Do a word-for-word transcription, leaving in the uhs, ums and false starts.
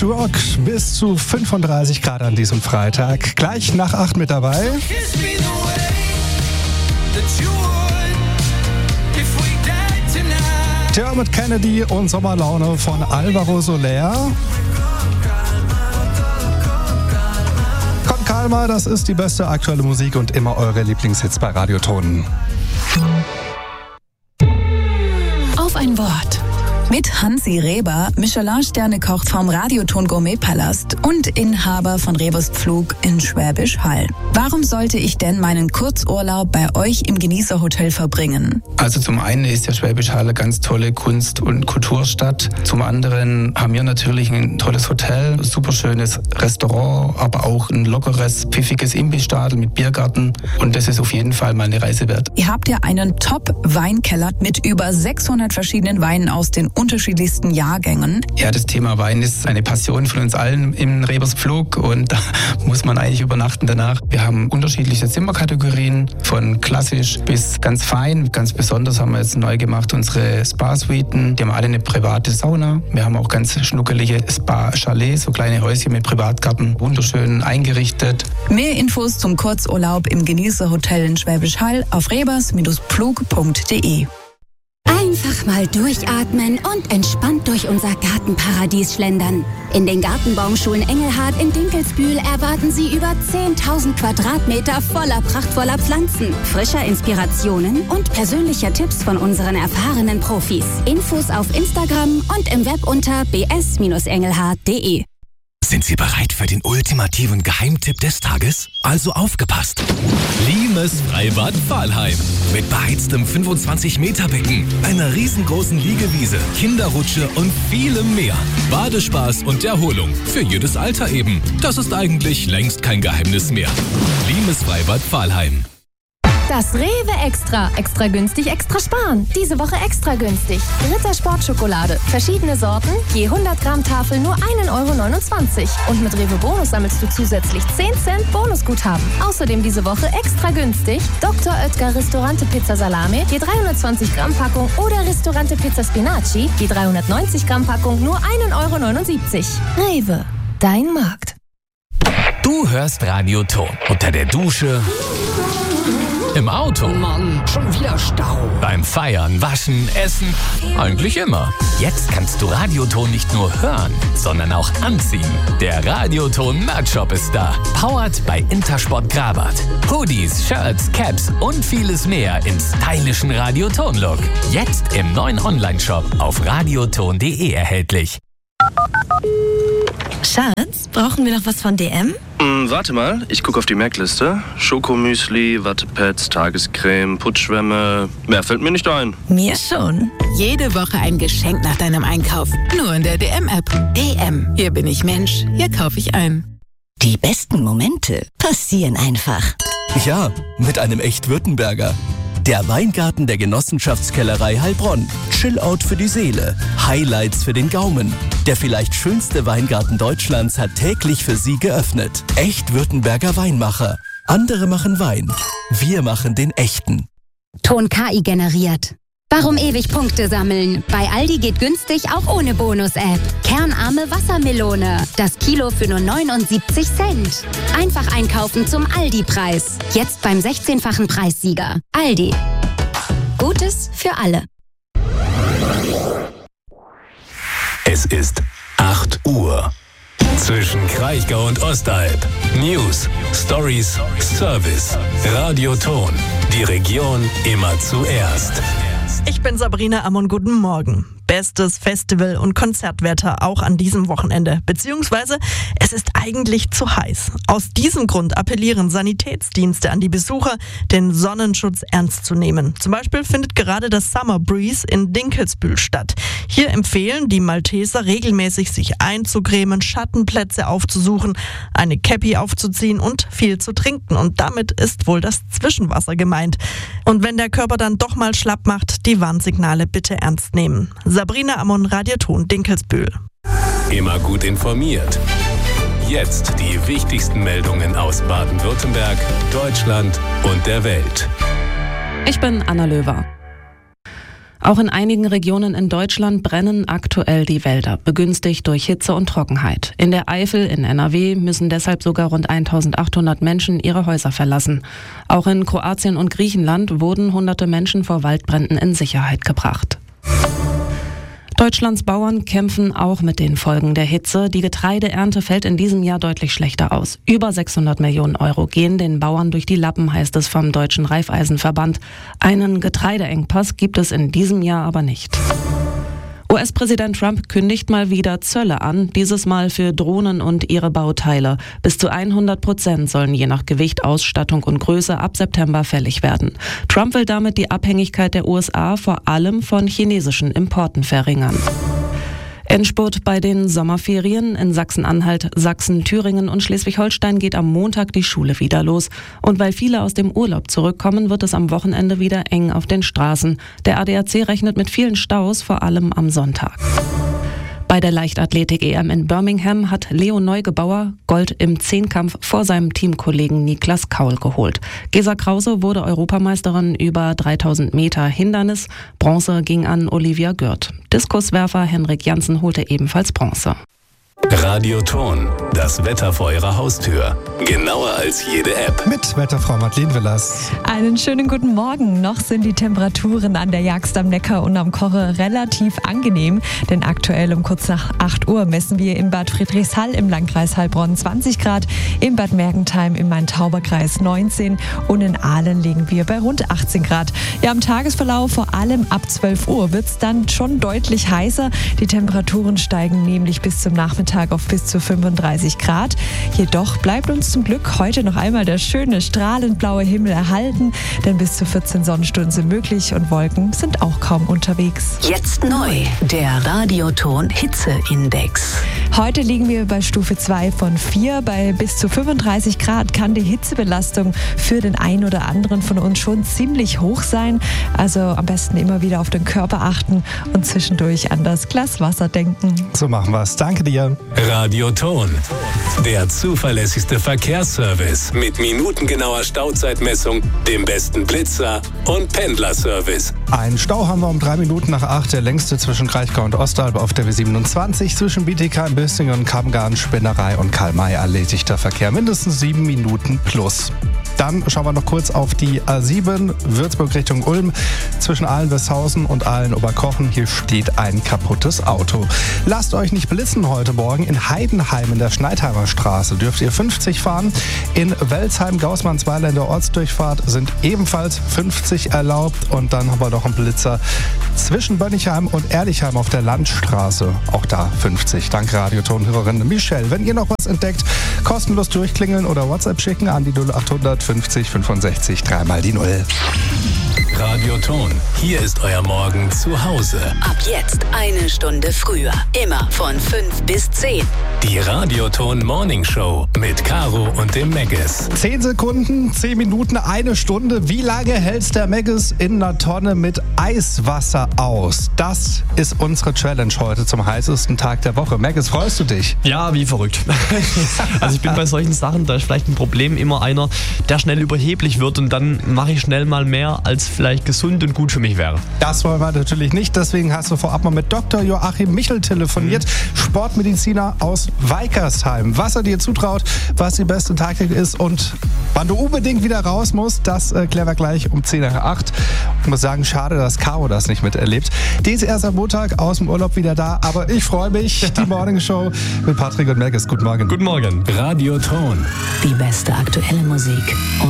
Act Rock bis zu fünfunddreißig Grad an diesem Freitag. Gleich nach acht mit dabei. Dermot Kennedy und Sommerlaune von Alvaro Soler. Con Calma, das ist die beste aktuelle Musik und immer eure Lieblingshits bei Radioton. Auf ein Wort. Mit Hansi Reber, Michelin-Sterne-Koch vom Radioton Gourmet-Palast und Inhaber von Rebers Pflug in Schwäbisch Hall. Warum sollte ich denn meinen Kurzurlaub bei euch im Genießerhotel verbringen? Also zum einen ist der Schwäbisch Hall eine ganz tolle Kunst- und Kulturstadt. Zum anderen haben wir natürlich ein tolles Hotel, ein super schönes Restaurant, aber auch ein lockeres, pfiffiges Imbissstadel mit Biergarten. Und das ist auf jeden Fall mal eine Reise wert. Ihr habt ja einen Top-Weinkeller mit über sechshundert verschiedenen Weinen aus den unterschiedlichsten Jahrgängen. Ja, das Thema Wein ist eine Passion von uns allen im Rebers Pflug und da muss man eigentlich übernachten danach. Wir haben unterschiedliche Zimmerkategorien, von klassisch bis ganz fein. Ganz besonders haben wir jetzt neu gemacht unsere Spa-Suiten. Die haben alle eine private Sauna. Wir haben auch ganz schnuckelige Spa-Chalets, so kleine Häuschen mit Privatgarten, wunderschön eingerichtet. Mehr Infos zum Kurzurlaub im Genießerhotel in Schwäbisch Hall auf rebers Pflug punkt de. Einfach mal durchatmen und entspannt durch unser Gartenparadies schlendern. In den Gartenbaumschulen Engelhardt in Dinkelsbühl erwarten Sie über zehntausend Quadratmeter voller prachtvoller Pflanzen, frischer Inspirationen und persönlicher Tipps von unseren erfahrenen Profis. Infos auf Instagram und im Web unter b s engelhardt punkt de. Sind Sie bereit für den ultimativen Geheimtipp des Tages? Also aufgepasst! Limes Freibad Pfahlheim. Mit beheiztem fünfundzwanzig Meter Becken, einer riesengroßen Liegewiese, Kinderrutsche und vielem mehr. Badespaß und Erholung. Für jedes Alter eben. Das ist eigentlich längst kein Geheimnis mehr. Limes Freibad Pfahlheim. Das Rewe Extra. Extra günstig, extra sparen. Diese Woche extra günstig. Ritter Sportschokolade. Verschiedene Sorten, je hundert Gramm Tafel nur ein Euro neunundzwanzig. Und mit Rewe Bonus sammelst du zusätzlich zehn Cent Bonusguthaben. Außerdem diese Woche extra günstig Doktor Oetker Ristorante Pizza Salame, je dreihundertzwanzig Gramm Packung oder Ristorante Pizza Spinaci, je dreihundertneunzig Gramm Packung nur ein Euro neunundsiebzig. Rewe, dein Markt. Du hörst Radioton unter der Dusche, im Auto, Mann, schon wieder Stau. beim Feiern, Waschen, Essen, eigentlich immer. Jetzt kannst du Radioton nicht nur hören, sondern auch anziehen. Der Radioton Merch-Shop ist da. Powered bei Intersport Grabat. Hoodies, Shirts, Caps und vieles mehr im stylischen Radioton-Look. Jetzt im neuen Online-Shop auf radioton punkt de erhältlich. Schatz, brauchen wir noch was von D M? Hm, warte mal, ich gucke auf die Merkliste. Schokomüsli, Wattepads, Tagescreme, Putzschwämme. Mehr fällt mir nicht ein. Mir schon. Jede Woche ein Geschenk nach deinem Einkauf. Nur in der D M-App. D M. Hier bin ich Mensch, hier kaufe ich ein. Die besten Momente passieren einfach. Ja, mit einem Echt-Württemberger. Der Weingarten der Genossenschaftskellerei Heilbronn. Chillout für die Seele. Highlights für den Gaumen. Der vielleicht schönste Weingarten Deutschlands hat täglich für Sie geöffnet. Echt-Württemberger Weinmacher. Andere machen Wein. Wir machen den echten. Ton K I generiert. Warum ewig Punkte sammeln? Bei Aldi geht günstig auch ohne Bonus-App. Kernarme Wassermelone. Das Kilo für nur neunundsiebzig Cent. Einfach einkaufen zum Aldi-Preis. Jetzt beim sechzehnfachen Preissieger. Aldi. Gutes für alle. Es ist acht Uhr. Zwischen Kraichgau und Ostalb. News, Stories, Service. Radioton. Die Region immer zuerst. Ich bin Sabrina Ammon, guten Morgen. Bestes Festival- und Konzertwetter auch an diesem Wochenende. Beziehungsweise es ist eigentlich zu heiß. Aus diesem Grund appellieren Sanitätsdienste an die Besucher, den Sonnenschutz ernst zu nehmen. Zum Beispiel findet gerade das Summer Breeze in Dinkelsbühl statt. Hier empfehlen die Malteser regelmäßig, sich einzucremen, Schattenplätze aufzusuchen, eine Käppi aufzuziehen und viel zu trinken. Und damit ist wohl das Zwischenwasser gemeint. Und wenn der Körper dann doch mal schlapp macht, die Warnsignale bitte ernst nehmen. Sabrina Ammon, Radioton, Dinkelsbühl. Immer gut informiert. Jetzt die wichtigsten Meldungen aus Baden-Württemberg, Deutschland und der Welt. Ich bin Anna Löwer. Auch in einigen Regionen in Deutschland brennen aktuell die Wälder, begünstigt durch Hitze und Trockenheit. In der Eifel in N R W müssen deshalb sogar rund eintausendachthundert Menschen ihre Häuser verlassen. Auch in Kroatien und Griechenland wurden hunderte Menschen vor Waldbränden in Sicherheit gebracht. Deutschlands Bauern kämpfen auch mit den Folgen der Hitze. Die Getreideernte fällt in diesem Jahr deutlich schlechter aus. Über sechshundert Millionen Euro gehen den Bauern durch die Lappen, heißt es vom Deutschen Raiffeisenverband. Einen Getreideengpass gibt es in diesem Jahr aber nicht. U S-Präsident Trump kündigt mal wieder Zölle an, dieses Mal für Drohnen und ihre Bauteile. Bis zu hundert Prozent sollen je nach Gewicht, Ausstattung und Größe ab September fällig werden. Trump will damit die Abhängigkeit der U S A vor allem von chinesischen Importen verringern. Endspurt bei den Sommerferien. In Sachsen-Anhalt, Sachsen, Thüringen und Schleswig-Holstein geht am Montag die Schule wieder los. Und weil viele aus dem Urlaub zurückkommen, wird es am Wochenende wieder eng auf den Straßen. Der A D A C rechnet mit vielen Staus, vor allem am Sonntag. Bei der Leichtathletik-E M in Birmingham hat Leo Neugebauer Gold im Zehnkampf vor seinem Teamkollegen Niklas Kaul geholt. Gesa Krause wurde Europameisterin über dreitausend Meter Hindernis. Bronze ging an Olivia Gürt. Diskuswerfer Henrik Janssen holte ebenfalls Bronze. Radioton, das Wetter vor Ihrer Haustür. Genauer als jede App. Mit Wetterfrau Madeleine Willers. Einen schönen guten Morgen. Noch sind die Temperaturen an der Jagst am Neckar und am Koche relativ angenehm. Denn aktuell um kurz nach acht Uhr messen wir in Bad Friedrichshall im Landkreis Heilbronn zwanzig Grad, in Bad Mergentheim im Main-Tauber-Kreis neunzehn und in Aalen liegen wir bei rund achtzehn Grad. Ja, im Tagesverlauf, vor allem ab zwölf Uhr, wird es dann schon deutlich heißer. Die Temperaturen steigen nämlich bis zum Nachmittag auf bis zu fünfunddreißig Grad. Jedoch bleibt uns zum Glück heute noch einmal der schöne, strahlend blaue Himmel erhalten, denn bis zu vierzehn Sonnenstunden sind möglich und Wolken sind auch kaum unterwegs. Jetzt neu, der Radioton Hitzeindex. Heute liegen wir bei Stufe zwei von vier. Bei bis zu fünfunddreißig Grad kann die Hitzebelastung für den einen oder anderen von uns schon ziemlich hoch sein. Also am besten immer wieder auf den Körper achten und zwischendurch an das Glas Wasser denken. So machen wir es. Danke dir. Radioton, der zuverlässigste Verkehrsservice mit minutengenauer Stauzeitmessung, dem besten Blitzer und Pendlerservice. Ein Stau haben wir um drei Minuten nach acht, der längste zwischen Kraichgau und Ostalb auf der W siebenundzwanzig, zwischen Bietigheim, Bissingen und Kammgarn, Spinnerei und Karl-May erledigter Verkehr, mindestens sieben Minuten plus. Dann schauen wir noch kurz auf die A sieben, Würzburg Richtung Ulm, zwischen Aalen-Westhausen und Aalen-Oberkochen. Hier steht ein kaputtes Auto. Lasst euch nicht blitzen heute Morgen. In Heidenheim in der Schneidheimer Straße dürft ihr fünfzig fahren. In Welzheim-Gaußmannsweiler in der Ortsdurchfahrt sind ebenfalls fünfzig erlaubt. Und dann haben wir noch einen Blitzer zwischen Bönnigheim und Erlichheim auf der Landstraße. Auch da fünfzig. Danke Radioton-Hörerin Michelle. Wenn ihr noch was entdeckt, kostenlos durchklingeln oder WhatsApp schicken an die null achthundert fünfzig fünfundsechzig dreimal die Null. Radioton, hier ist euer Morgen zu Hause. Ab jetzt eine Stunde früher. Immer von fünf bis zehn. Die Radioton Morning Show mit Caro und dem Meggis. Zehn Sekunden, zehn Minuten, eine Stunde. Wie lange hältst der Meggis in einer Tonne mit Eiswasser aus? Das ist unsere Challenge heute zum heißesten Tag der Woche. Meggis, freust du dich? Ja, wie verrückt. Also ich bin bei solchen Sachen, da ist vielleicht ein Problem immer einer, der schnell überheblich wird und dann mache ich schnell mal mehr, als vielleicht gesund und gut für mich wäre. Das wollen wir natürlich nicht, deswegen hast du vorab mal mit Doktor Joachim Michel telefoniert, mhm. Sportmediziner aus Weikersheim. Was er dir zutraut, was die beste Taktik ist und wann du unbedingt wieder raus musst, das äh, klären wir gleich um zehn nach acht. Ich muss sagen, schade, dass Caro das nicht miterlebt. Die ist erst am Montag aus dem Urlaub wieder da, aber ich freue mich. Die Morning Show mit Patrick und Meggis. Guten Morgen. Guten Morgen. Radioton. Die beste aktuelle Musik.